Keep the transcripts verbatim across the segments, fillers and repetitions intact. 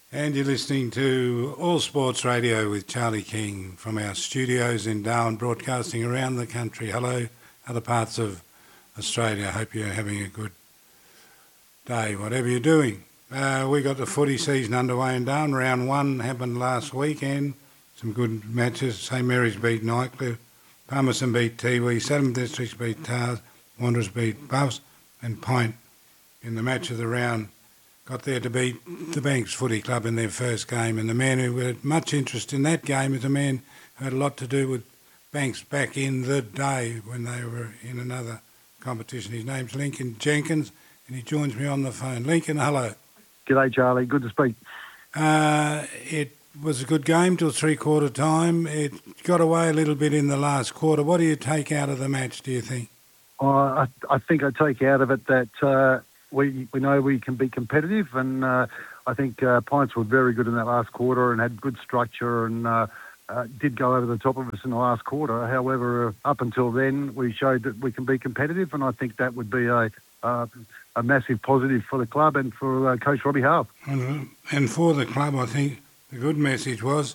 And you're listening to All Sports Radio with Charlie King from our studios in Darwin, broadcasting around the country. Hello, other parts of Australia. I hope you're having a good day, whatever you're doing. Uh, we got the footy season underway in Darwin. Round one happened last weekend. Some good matches. Saint Mary's beat Nightcliff. Palmerston beat Tiwi. Southern Districts beat Tars. Wanderers beat Buffs. And Pint in the match of the round got there to beat the Banks Footy Club in their first game. And the man who had much interest in that game is a man who had a lot to do with Banks back in the day when they were in another competition. His name's Lincoln Jenkins, and he joins me on the phone. Lincoln, hello. G'day, Charlie. Good to speak. Uh, it was a good game till three-quarter time. It got away a little bit in the last quarter. What do you take out of the match, do you think? Uh, I, I think I take out of it that uh, we we know we can be competitive, and uh, I think uh, Pints were very good in that last quarter and had good structure and uh, uh, did go over the top of us in the last quarter. However, up until then, we showed that we can be competitive, and I think that would be a uh, a massive positive for the club and for uh, Coach Robbie Harve. And, and for the club, I think the good message was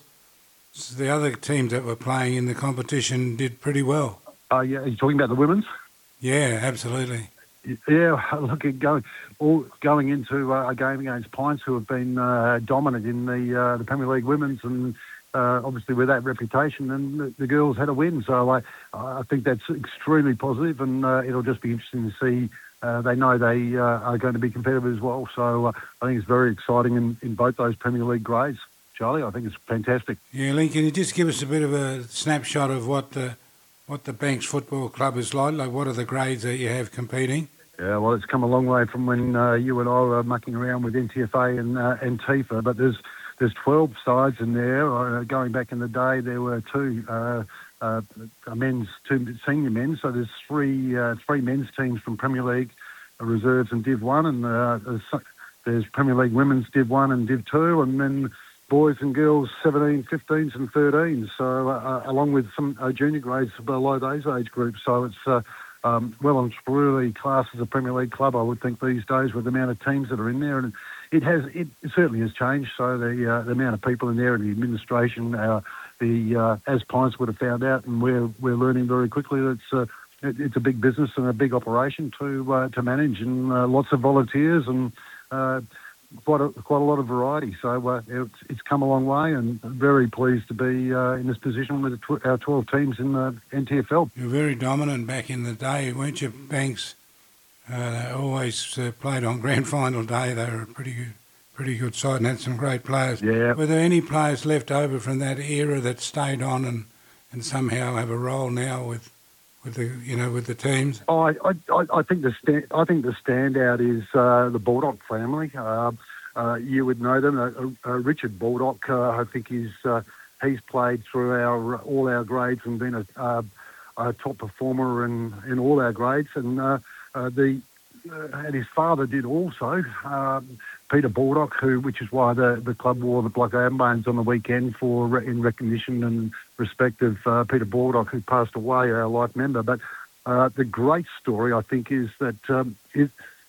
the other teams that were playing in the competition did pretty well. Uh, yeah, are you talking about the women's? Yeah, absolutely. Yeah, look at going all going into uh, a game against Pints, who have been uh, dominant in the uh, the Premier League women's, and uh, obviously with that reputation, and the, the girls had a win. So I I think that's extremely positive, and uh, it'll just be interesting to see. Uh, they know they uh, are going to be competitive as well. So uh, I think it's very exciting in, in both those Premier League grades. Charlie, I think it's fantastic. Yeah, Link, can you just give us a bit of a snapshot of what the what the Banks Football Club is like? Like, what are the grades that you have competing? Yeah, well, it's come a long way from when uh, you and I were mucking around with N T F A and uh, and T I F A, but there's there's twelve sides in there. Uh, going back in the day, there were two uh, uh, men's, two senior men, so there's three uh, three men's teams from Premier League reserves and Div one, and uh, there's, there's Premier League women's Div one and Div two, and then boys and girls seventeen, fifteens and thirteens, so uh, along with some uh, junior grades below those age groups. So it's uh, um, well and truly classed as a Premier League club, I would think, these days, with the amount of teams that are in there. And it has it certainly has changed. So the uh, the amount of people in there and the administration, uh, the uh, as Pints would have found out, and we're we're learning very quickly that it's uh, it, it's a big business and a big operation to uh, to manage, and uh, lots of volunteers and uh, quite a, quite a lot of variety. So uh, it's, it's come a long way, and very pleased to be uh, in this position with tw- our twelve teams in the N T F L. You were very dominant back in the day, weren't you, Banks? Uh, they always uh, played on grand final day. They were a pretty good, pretty good side and had some great players. Yeah. Were there any players left over from that era that stayed on and, and somehow have a role now with with the you know with the teams? Oh, I, I, I think the stand, I think the standout is uh, the Baldock family. Uh, uh, you would know them. Uh, uh, Richard Baldock, uh, I think he's uh, he's played through our all our grades and been a, uh, a top performer in, in all our grades. And uh, uh, the uh, and his father did also. Um, Peter Baldock, who, which is why the, the club wore the black armbands on the weekend for in recognition and respect of uh, Peter Baldock, who passed away, our life member. But uh, the great story, I think, is that um, is,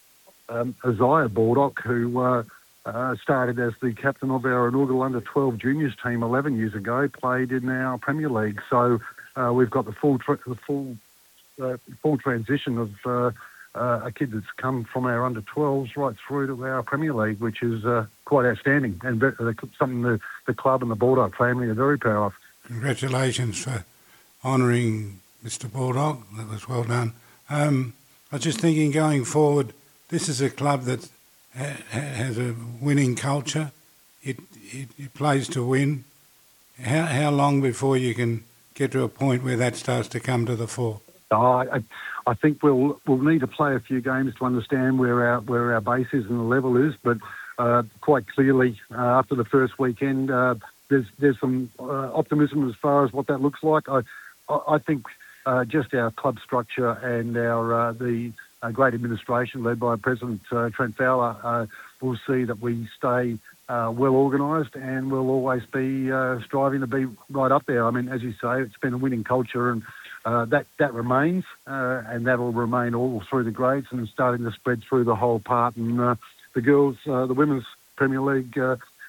um, Isaiah Baldock, who uh, uh, started as the captain of our inaugural under twelve juniors team eleven years ago, played in our Premier League. So uh, we've got the full tra- the full uh, full transition of uh, uh, a kid that's come from our under twelves right through to our Premier League, which is uh, quite outstanding, and ve- something the, the club and the Baldock family are very proud of. Congratulations for honouring Mister Baldock. That was well done. Um, I was just thinking, going forward, this is a club that ha- has a winning culture. It, it it plays to win. How how long before you can get to a point where that starts to come to the fore? Oh, I, I think we'll we'll need to play a few games to understand where our where our base is and the level is. But uh, quite clearly, uh, after the first weekend, uh, there's there's some uh, optimism as far as what that looks like. I I, I think uh, just our club structure and our uh, the uh, great administration led by President uh, Trent Fowler uh, will see that we stay uh, well organised, and we'll always be uh, striving to be right up there. I mean, as you say, it's been a winning culture, and Uh, that that remains, uh, and that will remain all through the grades and starting to spread through the whole part. And uh, the girls, uh, the women's Premier League uh,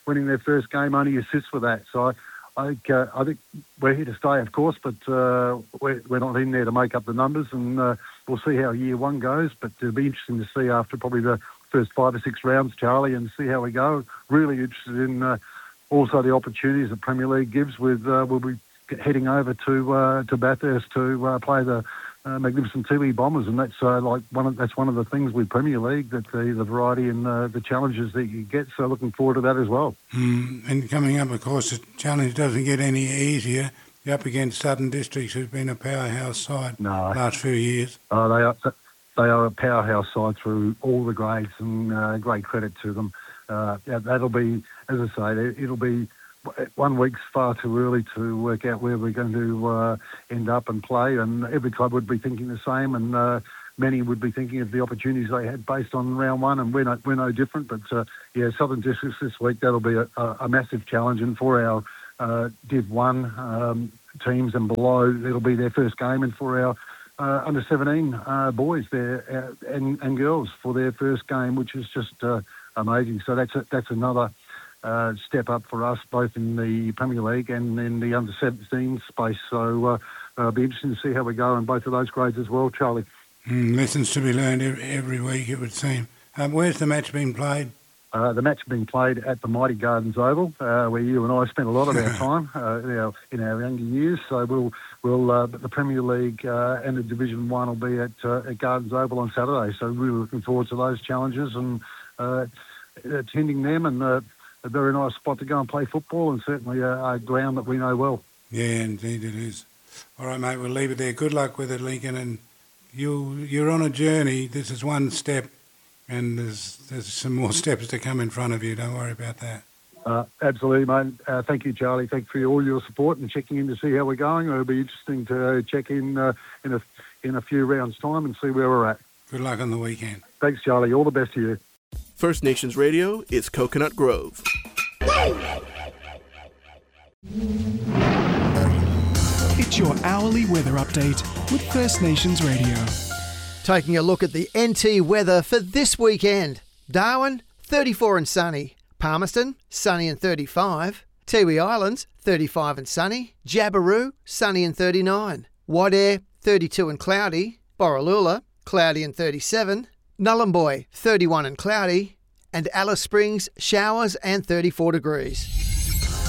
winning their first game only assists with that. So I, I think, uh, I think we're here to stay, of course, but uh, we're, we're not in there to make up the numbers, and uh, we'll see how year one goes. But it'll be interesting to see after probably the first five or six rounds, Charlie, and see how we go. Really interested in uh, also the opportunities the Premier League gives. With uh, we'll be heading over to uh, to Bathurst to uh, play the uh, magnificent Tiwi Bombers, and that's uh, like one of that's one of the things with Premier League, that the, the variety and uh, the challenges that you get. So looking forward to that as well. Mm, and coming up, of course, the challenge doesn't get any easier. You're up against Southern Districts, who's been a powerhouse side no. the last few years. Oh, they are they are a powerhouse side through all the grades, and uh, great credit to them. Uh, yeah, that'll be, as I say, it'll be. One week's far too early to work out where we're going to uh, end up and play, and every club would be thinking the same, and uh, many would be thinking of the opportunities they had based on round one, and we're no, we're no different. But uh, yeah, Southern Districts this week, that'll be a, a massive challenge, and for our uh, Div one um, teams and below, it'll be their first game, and for our uh, under seventeen uh, boys there uh, and, and girls for their first game, which is just uh, amazing. So that's a, that's another Uh, step up for us, both in the Premier League and in the under seventeen space. So uh, it'll be interesting to see how we go in both of those grades as well, Charlie. Mm, lessons to be learned every, every week, it would seem. Um, where's the match being played? Uh, the match being played at the Mighty Gardens Oval, uh, where you and I spent a lot of our time uh, in, our, in our younger years. So we'll, we'll uh, the Premier League uh, and the Division One will be at, uh, at Gardens Oval on Saturday. So really looking forward to those challenges and uh, attending them, and uh, a very nice spot to go and play football, and certainly a, a ground that we know well. Yeah, indeed it is. All right, mate, we'll leave it there. Good luck with it, Lincoln, and you, you're on a journey. This is one step, and there's there's some more steps to come in front of you. Don't worry about that. Uh, absolutely, mate. Uh, thank you, Charlie. Thank you for all your support and checking in to see how we're going. It'll be interesting to check in uh, in a in a few rounds' time and see where we're at. Good luck on the weekend. Thanks, Charlie. All the best to you. First Nations Radio is Coconut Grove. It's your hourly weather update with First Nations Radio. Taking a look at the N T weather for this weekend. Darwin, thirty-four and sunny. Palmerston, sunny and thirty-five. Tiwi Islands, thirty-five and sunny. Jabiru, sunny and thirty-nine. Wadair, thirty-two and cloudy. Borroloola, cloudy and thirty-seven. Nullumboy, thirty-one and cloudy. And Alice Springs, showers and thirty-four degrees.